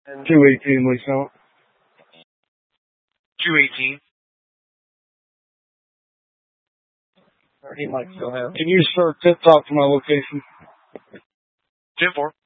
218, Lee Summit. 218. He might still have. Can you, sir, tip top to my location? 10-4.